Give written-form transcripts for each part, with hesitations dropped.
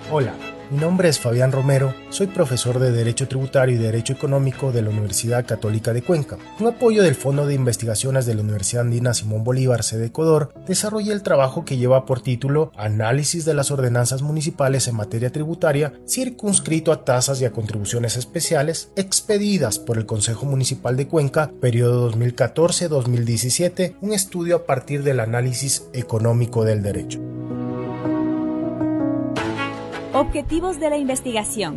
Hola, mi nombre es Fabián Romero, soy profesor de Derecho Tributario y Derecho Económico de la Universidad Católica de Cuenca. Con apoyo del Fondo de Investigaciones de la Universidad Andina Simón Bolívar, sede Ecuador, desarrollé el trabajo que lleva por título Análisis de las ordenanzas municipales en materia tributaria, circunscrito a tasas y a contribuciones especiales, expedidas por el Consejo Municipal de Cuenca, periodo 2014-2017, un estudio a partir del análisis económico del derecho. Objetivos de la investigación.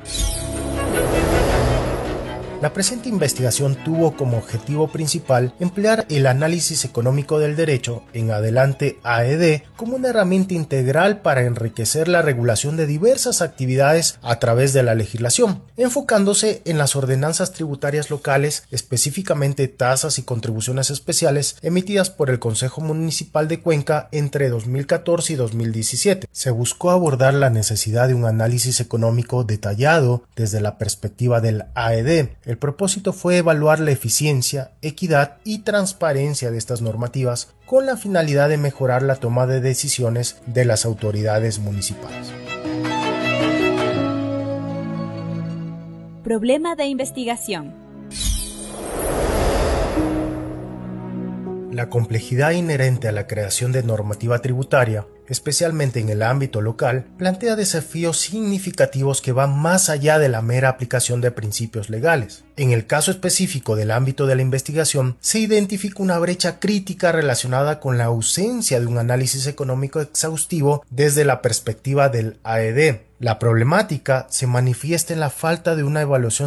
La presente investigación tuvo como objetivo principal emplear el análisis económico del derecho, en adelante AED, como una herramienta integral para enriquecer la regulación de diversas actividades a través de la legislación, enfocándose en las ordenanzas tributarias locales, específicamente tasas y contribuciones especiales emitidas por el Consejo Municipal de Cuenca entre 2014 y 2017. Se buscó abordar la necesidad de un análisis económico detallado desde la perspectiva del AED. El propósito fue evaluar la eficiencia, equidad y transparencia de estas normativas con la finalidad de mejorar la toma de decisiones de las autoridades municipales. Problema de investigación. La complejidad inherente a la creación de normativa tributaria, especialmente en el ámbito local, plantea desafíos significativos que van más allá de la mera aplicación de principios legales. En el caso específico del ámbito de la investigación, se identifica una brecha crítica relacionada con la ausencia de un análisis económico exhaustivo desde la perspectiva del AED. La problemática se manifiesta en la falta de una evaluación